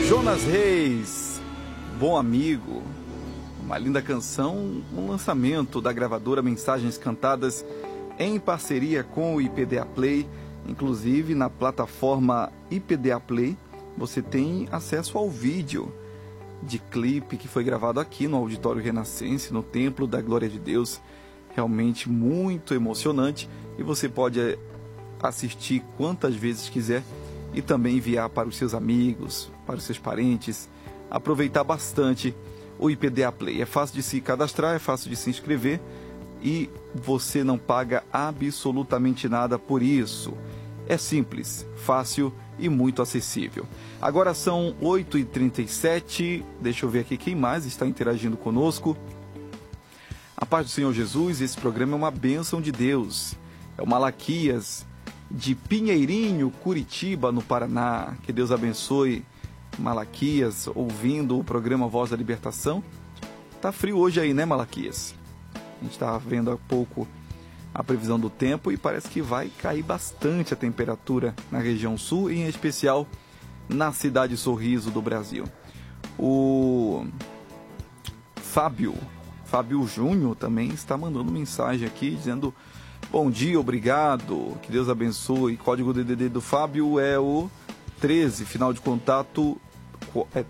Jonas Reis, Bom Amigo, uma linda canção, um lançamento da gravadora Mensagens Cantadas em parceria com o IPDA Play. Inclusive na plataforma IPDA Play você tem acesso ao vídeo de clipe que foi gravado aqui no Auditório Renascense, no Templo da Glória de Deus. Realmente muito emocionante, e você pode assistir quantas vezes quiser e também enviar para os seus amigos, para os seus parentes. Aproveitar bastante o IPDA Play. É fácil de se cadastrar, é fácil de se inscrever e você não paga absolutamente nada por isso. É simples, fácil e muito acessível. Agora são 8h37, deixa eu ver aqui quem mais está interagindo conosco. A paz do Senhor Jesus, esse programa é uma bênção de Deus. É o Malaquias de Pinheirinho, Curitiba, no Paraná. Que Deus abençoe Malaquias, ouvindo o programa Voz da Libertação. Tá frio hoje aí, né, Malaquias? A gente estava vendo há pouco a previsão do tempo e parece que vai cair bastante a temperatura na região sul, e em especial na cidade Sorriso do Brasil. O Fábio Júnior também está mandando mensagem aqui dizendo: bom dia, obrigado, que Deus abençoe. Código DDD do Fábio é o 13, final de contato é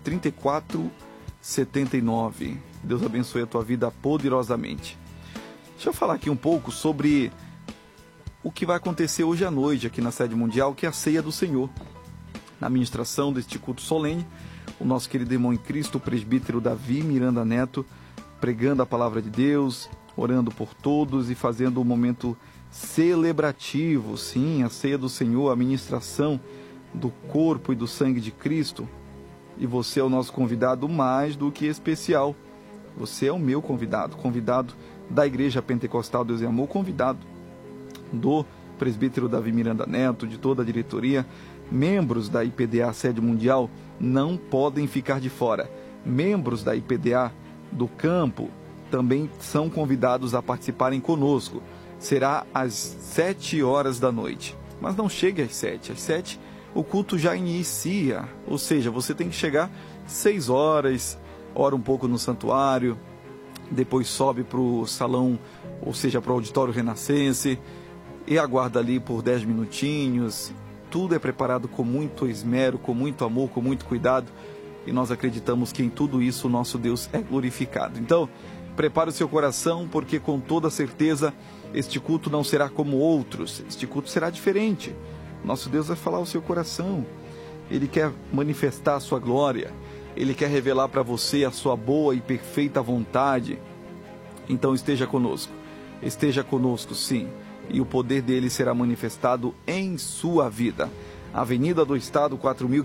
3479. Deus abençoe a tua vida poderosamente. Deixa eu falar aqui um pouco sobre o que vai acontecer hoje à noite aqui na sede mundial, que é a Ceia do Senhor. Na ministração deste culto solene, o nosso querido irmão em Cristo, o presbítero Davi Miranda Neto, pregando a palavra de Deus, orando por todos e fazendo um momento celebrativo, sim, a ceia do Senhor, a ministração do corpo e do sangue de Cristo. E você é o nosso convidado mais do que especial. Você é o meu convidado, convidado da Igreja Pentecostal Deus e Amor, convidado do presbítero Davi Miranda Neto, de toda a diretoria. Membros da IPDA Sede Mundial não podem ficar de fora. Membros da IPDA do campo também são convidados a participarem conosco. Será às 7 horas da noite. Mas não chegue às 7. Às 7 o culto já inicia. Ou seja, você tem que chegar 6 horas, ora um pouco no santuário, depois sobe para o salão, ou seja, para o Auditório Renascense, e aguarda ali por 10 minutinhos. Tudo é preparado com muito esmero, com muito amor, com muito cuidado. E nós acreditamos que em tudo isso o nosso Deus é glorificado. Então, prepare o seu coração, porque com toda certeza este culto não será como outros. Este culto será diferente. Nosso Deus vai falar ao seu coração. Ele quer manifestar a sua glória. Ele quer revelar para você a sua boa e perfeita vontade. Então esteja conosco. Esteja conosco, sim. E o poder dele será manifestado em sua vida. Avenida do Estado,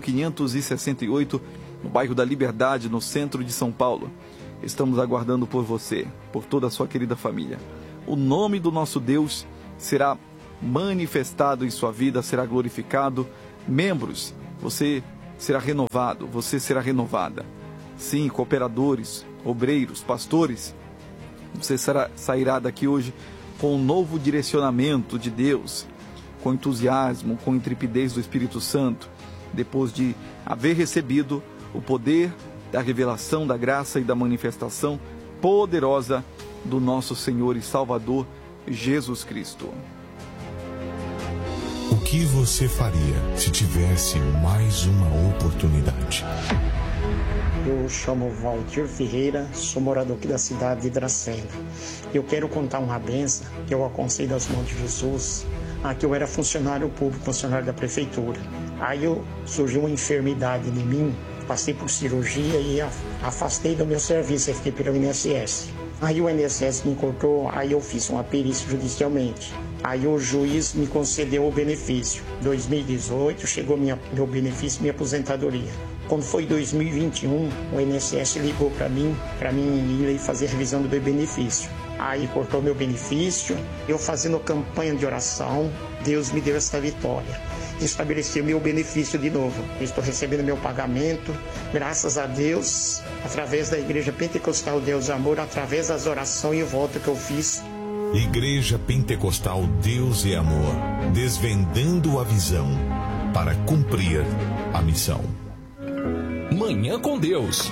4568, no bairro da Liberdade, no centro de São Paulo. Estamos aguardando por você, por toda a sua querida família. O nome do nosso Deus será manifestado em sua vida, será glorificado. Membros, você será renovado, você será renovada. Sim, cooperadores, obreiros, pastores, você sairá daqui hoje com um novo direcionamento de Deus, com entusiasmo, com intrepidez do Espírito Santo, depois de haver recebido o poder da revelação, da graça e da manifestação poderosa do nosso Senhor e Salvador Jesus Cristo. O que você faria se tivesse mais uma oportunidade? Eu chamo Valdir Ferreira, sou morador aqui da cidade de Dracena. Eu quero contar uma benção que eu alcancei das mãos de Jesus. Que eu era funcionário público, funcionário da prefeitura. Aí surgiu uma enfermidade em mim, passei por cirurgia e afastei do meu serviço, eu fiquei pelo INSS. Aí o INSS me cortou, aí eu fiz uma perícia judicialmente. Aí o juiz me concedeu o benefício. Em 2018 chegou meu benefício, minha aposentadoria. Quando foi 2021, o INSS ligou para mim ir fazer a revisão do meu benefício. Aí cortou meu benefício, eu fazendo campanha de oração, Deus me deu essa vitória. Estabeleceu meu benefício de novo. Eu estou recebendo meu pagamento, graças a Deus, através da Igreja Pentecostal Deus e Amor, através das orações e volta que eu fiz. Igreja Pentecostal Deus e Amor, desvendando a visão para cumprir a missão. Manhã com Deus.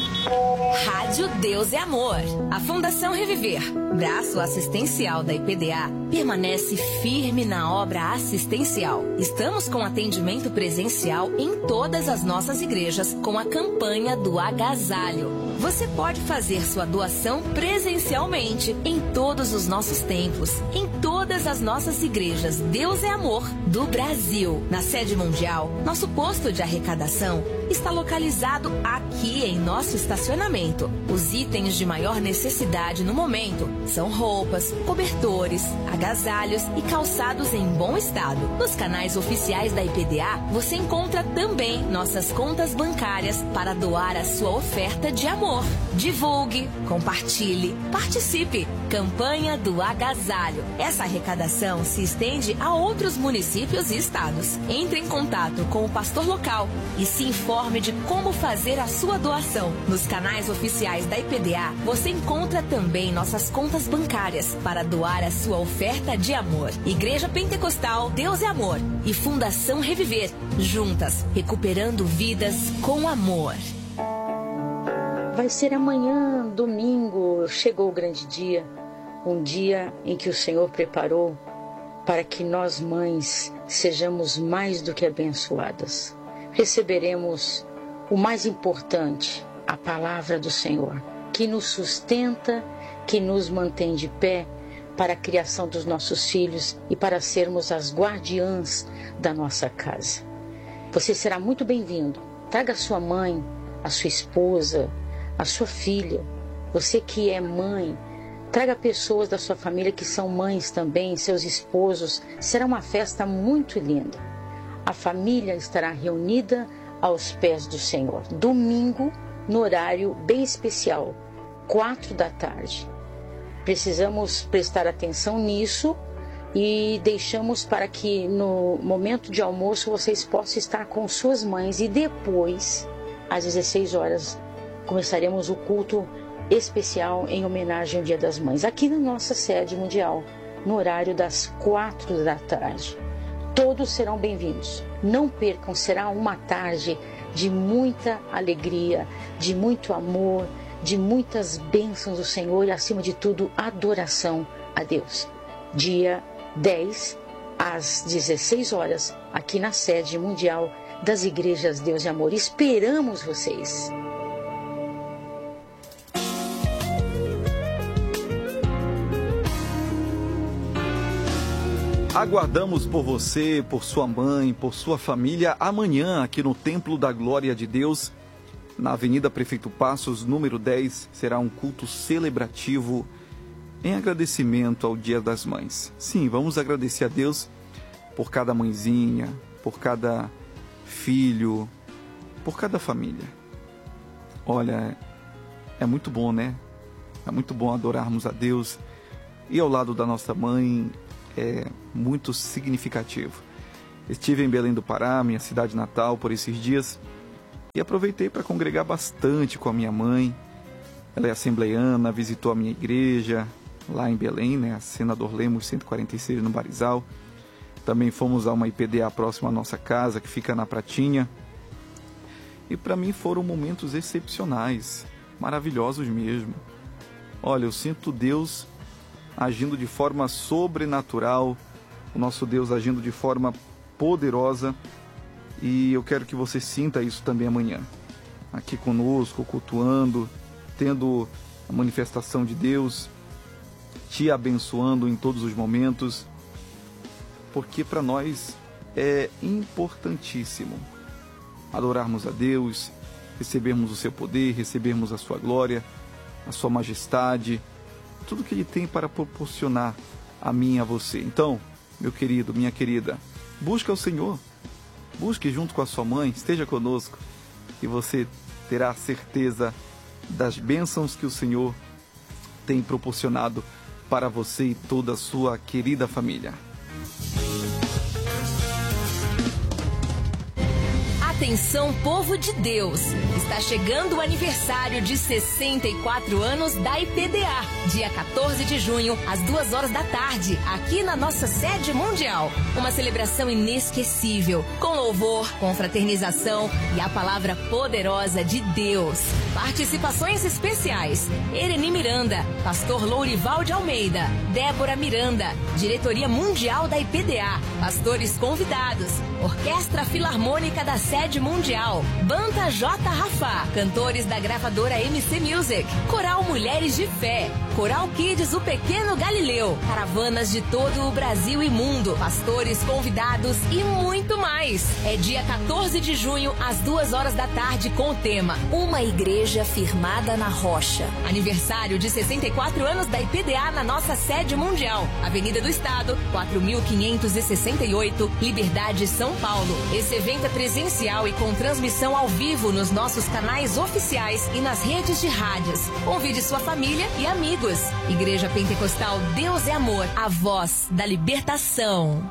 Rádio Deus é Amor. A Fundação Reviver, braço assistencial da IPDA, permanece firme na obra assistencial. Estamos com atendimento presencial em todas as nossas igrejas com a campanha do agasalho. Você pode fazer sua doação presencialmente em todos os nossos templos, em todas as nossas igrejas Deus é Amor do Brasil. Na sede mundial, nosso posto de arrecadação está localizado aqui em nosso estacionamento. Os itens de maior necessidade no momento são roupas, cobertores, agasalhos e calçados em bom estado. Nos canais oficiais da IPDA, você encontra também nossas contas bancárias para doar a sua oferta de amor. Divulgue, compartilhe, participe. Campanha do Agasalho. Essa arrecadação se estende a outros municípios e estados. Entre em contato com o pastor local e se informe de como fazer a sua doação. Nos canais oficiais da IPDA, você encontra também nossas contas bancárias para doar a sua oferta de amor. Igreja Pentecostal Deus é Amor e Fundação Reviver, juntas, recuperando vidas com amor. Vai ser amanhã, domingo, chegou o grande dia, um dia em que o Senhor preparou para que nós mães sejamos mais do que abençoadas. Receberemos o mais importante, a palavra do Senhor, que nos sustenta, que nos mantém de pé para a criação dos nossos filhos e para sermos as guardiãs da nossa casa. Você será muito bem-vindo. Traga a sua mãe, a sua esposa, a sua filha, você que é mãe, traga pessoas da sua família que são mães também, seus esposos. Será uma festa muito linda. A família estará reunida aos pés do Senhor. Domingo, no horário bem especial, 4 da tarde. Precisamos prestar atenção nisso e deixamos para que no momento de almoço vocês possam estar com suas mães e depois, às 16 horas, começaremos o culto especial em homenagem ao Dia das Mães, aqui na nossa sede mundial, no horário das 4 da tarde. Todos serão bem-vindos. Não percam, será uma tarde de muita alegria, de muito amor, de muitas bênçãos do Senhor e, acima de tudo, adoração a Deus. Dia 10, às 16 horas, aqui na sede mundial das Igrejas Deus e Amor. Esperamos vocês! Aguardamos por você, por sua mãe, por sua família, amanhã aqui no Templo da Glória de Deus, na Avenida Prefeito Passos, número 10, será um culto celebrativo em agradecimento ao Dia das Mães. Sim, vamos agradecer a Deus por cada mãezinha, por cada filho, por cada família. Olha, é muito bom, né? É muito bom adorarmos a Deus e ao lado da nossa mãe é muito significativo. Estive em Belém do Pará, minha cidade natal, por esses dias e aproveitei para congregar bastante com a minha mãe. Ela é assembleiana, visitou a minha igreja lá em Belém, né? A Senador Lemos 146 no Barizal. Também fomos a uma IPDA próxima à nossa casa, que fica na Pratinha. E para mim foram momentos excepcionais, maravilhosos mesmo. Olha, eu sinto Deus agindo de forma sobrenatural, o nosso Deus agindo de forma poderosa, e eu quero que você sinta isso também amanhã, aqui conosco, cultuando, tendo a manifestação de Deus, te abençoando em todos os momentos, porque para nós é importantíssimo adorarmos a Deus, recebermos o seu poder, recebermos a sua glória, a sua majestade, tudo que Ele tem para proporcionar a mim e a você. Então, meu querido, minha querida, busca o Senhor, busque junto com a sua mãe, esteja conosco e você terá certeza das bênçãos que o Senhor tem proporcionado para você e toda a sua querida família. Atenção, povo de Deus! Está chegando o aniversário de 64 anos da IPDA. Dia 14 de junho, às 2 horas da tarde, aqui na nossa sede mundial. Uma celebração inesquecível, com louvor, confraternização e a palavra poderosa de Deus. Participações especiais: Ereni Miranda, Pastor Lourival de Almeida, Débora Miranda, Diretoria Mundial da IPDA, pastores convidados, Orquestra Filarmônica da Sede Mundial, Banda J. Rafá, cantores da gravadora MC Music, Coral Mulheres de Fé, Coral Kids O Pequeno Galileu, caravanas de todo o Brasil e mundo, pastores convidados e muito mais. É dia 14 de junho, às 2 horas da tarde, com o tema Uma Igreja Firmada na Rocha. Aniversário de 64 anos da IPDA na nossa sede mundial. Avenida do Estado, 4568, Liberdade, São Paulo. Esse evento é presencial e com transmissão ao vivo nos nossos canais oficiais e nas redes de rádios. Convide sua família e amigos. Igreja Pentecostal Deus é Amor, a voz da libertação.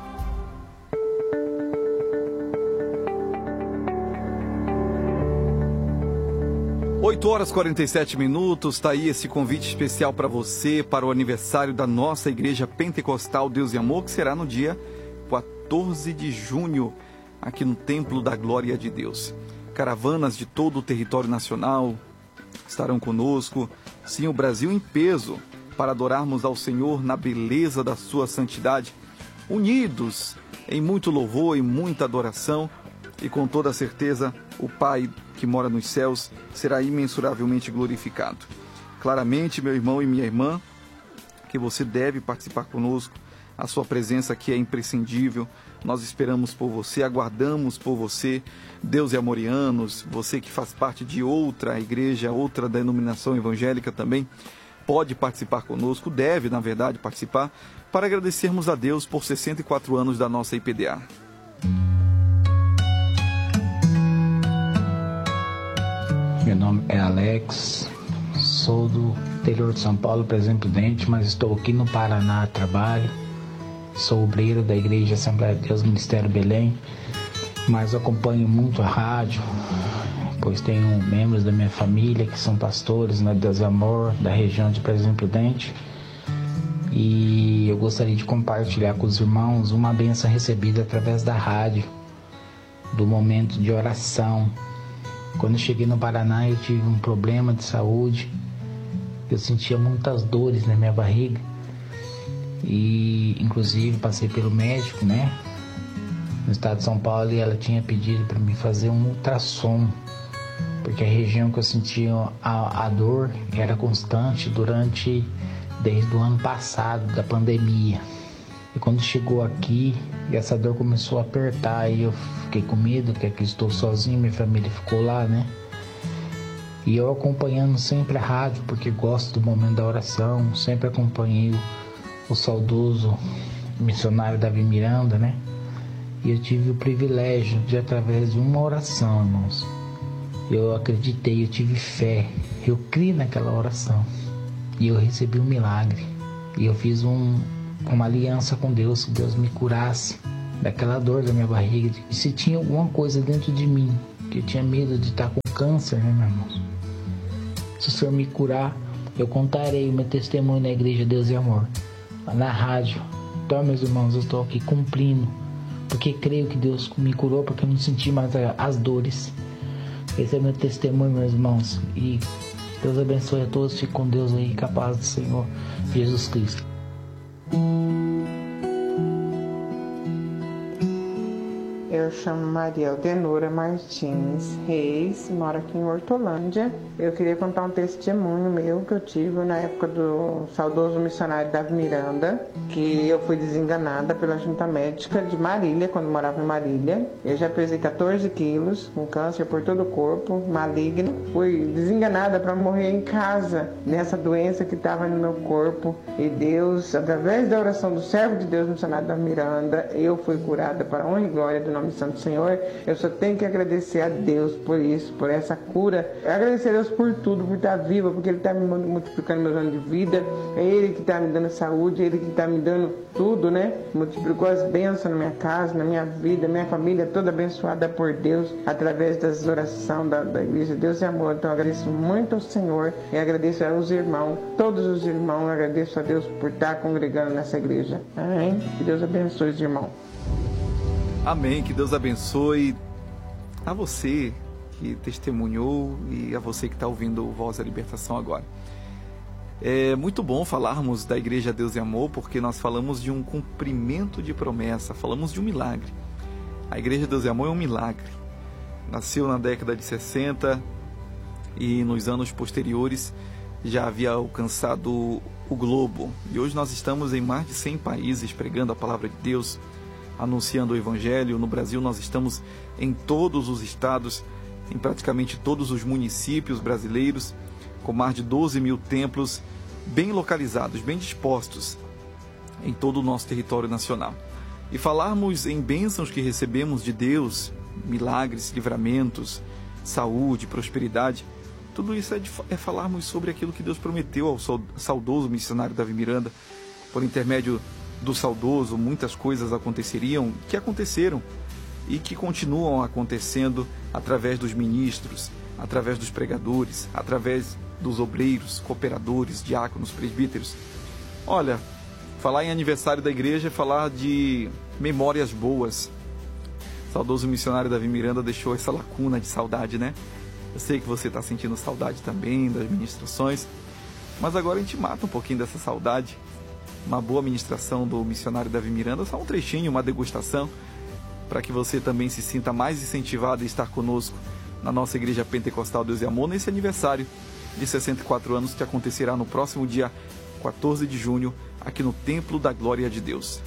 8 horas e 47 minutos, está aí esse convite especial para você, para o aniversário da nossa Igreja Pentecostal Deus e Amor, que será no dia 14 de junho, aqui no Templo da Glória de Deus. Caravanas de todo o território nacional estarão conosco, sim, o Brasil em peso, para adorarmos ao Senhor na beleza da sua santidade, unidos em muito louvor e muita adoração, e com toda certeza o Pai que mora nos céus será imensuravelmente glorificado. Claramente, meu irmão e minha irmã, que você deve participar conosco, a sua presença aqui é imprescindível, nós esperamos por você, aguardamos por você, Deus e Amorianos, você que faz parte de outra igreja, outra denominação evangélica também, pode participar conosco, deve, na verdade, participar, para agradecermos a Deus por 64 anos da nossa IPDA. Meu nome é Alex, sou do interior de São Paulo, Presidente Prudente, mas estou aqui no Paraná a trabalho. Sou obreiro da Igreja Assembleia de Deus, Ministério Belém, mas acompanho muito a rádio, pois tenho membros da minha família que são pastores na Deus e Amor, da região de Presidente Prudente. E eu gostaria de compartilhar com os irmãos uma bênção recebida através da rádio, do momento de oração. Quando eu cheguei no Paraná, eu tive um problema de saúde, eu sentia muitas dores na minha barriga e inclusive passei pelo médico, né, no estado de São Paulo, e ela tinha pedido para mim fazer um ultrassom, porque a região que eu sentia a dor era constante desde o ano passado, da pandemia. E quando chegou aqui, essa dor começou a apertar, e eu fiquei com medo, que aqui estou sozinho, minha família ficou lá, né? E eu acompanhando sempre a rádio, porque gosto do momento da oração, sempre acompanhei o saudoso missionário Davi Miranda, né? E eu tive o privilégio de, através de uma oração, irmãos, eu acreditei, eu tive fé, eu criei naquela oração, e eu recebi um milagre, e eu fiz uma aliança com Deus, que Deus me curasse daquela dor da minha barriga, e se tinha alguma coisa dentro de mim, que eu tinha medo de estar com câncer, né, meus irmãos? Se o Senhor me curar, eu contarei o meu testemunho na Igreja Deus e Amor, na rádio. Então, meus irmãos, eu estou aqui cumprindo, porque creio que Deus me curou, porque eu não senti mais as dores. Esse é meu testemunho, meus irmãos, e Deus abençoe a todos, fique com Deus aí, com a paz do Senhor Jesus Cristo. Eu chamo Maria Aldenora Martins Reis, moro aqui em Hortolândia. Eu queria contar um testemunho meu que eu tive na época do saudoso missionário Davi Miranda, que eu fui desenganada pela junta médica de Marília, quando morava em Marília. Eu já pesei 14 quilos, com câncer por todo o corpo, maligno. Fui desenganada para morrer em casa, nessa doença que estava no meu corpo. E Deus, através da oração do servo de Deus, missionário Davi Miranda, eu fui curada para a honra e glória do nome Santo Senhor, eu só tenho que agradecer a Deus por isso, por essa cura. Agradecer a Deus por tudo, por estar viva, porque Ele está me multiplicando meus anos de vida, é Ele que está me dando saúde, é Ele que está me dando tudo, né? Multiplicou as bênçãos na minha casa, na minha vida, minha família toda abençoada por Deus, através das orações da Igreja Deus e Amor. Então eu agradeço muito ao Senhor e agradeço aos irmãos, todos os irmãos, eu agradeço a Deus por estar congregando nessa igreja. Amém? Que Deus abençoe os irmãos. Amém, que Deus abençoe a você que testemunhou e a você que está ouvindo o Voz da Libertação agora. É muito bom falarmos da Igreja Deus e Amor, porque nós falamos de um cumprimento de promessa, falamos de um milagre. A Igreja Deus e Amor é um milagre. Nasceu na década de 60 e nos anos posteriores já havia alcançado o globo. E hoje nós estamos em mais de 100 países pregando a palavra de Deus, anunciando o Evangelho. No Brasil nós estamos em todos os estados, em praticamente todos os municípios brasileiros, com mais de 12 mil templos bem localizados, bem dispostos em todo o nosso território nacional. E falarmos em bênçãos que recebemos de Deus, milagres, livramentos, saúde, prosperidade, tudo isso é falarmos sobre aquilo que Deus prometeu ao saudoso missionário Davi Miranda. Por intermédio do saudoso, muitas coisas aconteceriam, que aconteceram e que continuam acontecendo através dos ministros, através dos pregadores, através dos obreiros, cooperadores, diáconos, presbíteros. Olha, falar em aniversário da igreja é falar de memórias boas. O saudoso missionário Davi Miranda deixou essa lacuna de saudade, né? Eu sei que você está sentindo saudade também das ministrações, mas agora a gente mata um pouquinho dessa saudade. Uma boa ministração do missionário Davi Miranda, só um trechinho, uma degustação, para que você também se sinta mais incentivado a estar conosco na nossa Igreja Pentecostal Deus e Amor, nesse aniversário de 64 anos que acontecerá no próximo dia 14 de junho, aqui no Templo da Glória de Deus.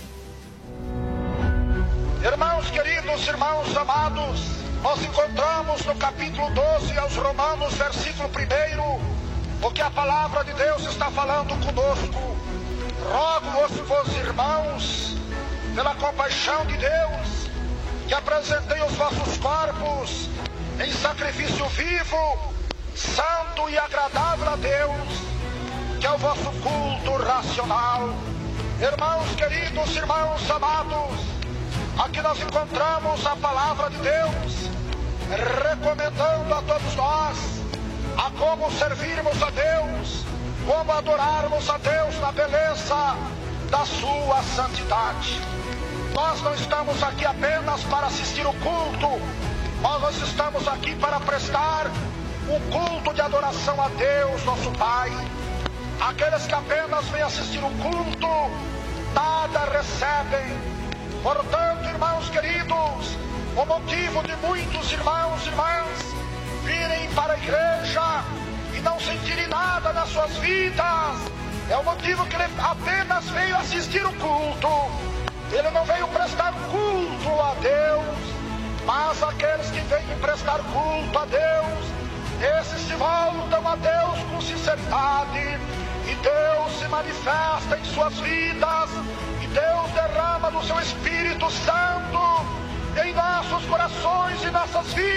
Irmãos queridos, irmãos amados, nós encontramos no capítulo 12 aos Romanos, versículo 1, o que a palavra de Deus está falando conosco. Rogo-vos, irmãos, pela compaixão de Deus, que apresentei os vossos corpos em sacrifício vivo, santo e agradável a Deus, que é o vosso culto racional. Irmãos queridos, irmãos amados, aqui nós encontramos a palavra de Deus recomendando a todos nós a como servirmos a Deus, como adorarmos a Deus na beleza da sua santidade. Nós não estamos aqui apenas para assistir o culto, mas nós estamos aqui para prestar um culto de adoração a Deus, nosso Pai. Aqueles que apenas vêm assistir o culto, nada recebem. Portanto, irmãos queridos, o motivo de muitos irmãos e irmãs virem para a igreja e não sentirem nada nas suas vidas, é o motivo que ele apenas veio assistir o culto. Ele não veio prestar culto a Deus, mas aqueles que vêm prestar culto a Deus, esses se voltam a Deus com sinceridade, e Deus se manifesta em suas vidas, e Deus derrama do seu Espírito Santo em nossos corações e nossas vidas.